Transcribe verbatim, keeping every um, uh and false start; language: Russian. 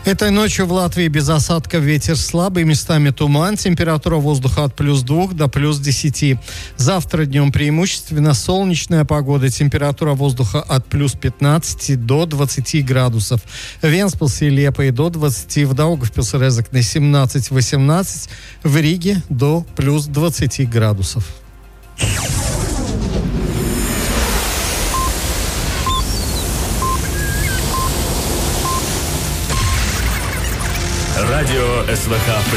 Этой ночью в Латвии без осадков, ветер слабый, местами туман, температура воздуха от плюс двух до плюс десяти. Завтра днем преимущественно солнечная погода, температура воздуха от плюс пятнадцати до двадцати градусов. В Венспилсе и Лиепае до двадцати, в Даугавпилсе и Резекне семнадцать-восемнадцать, в Риге до плюс двадцати градусов. Радио СВХ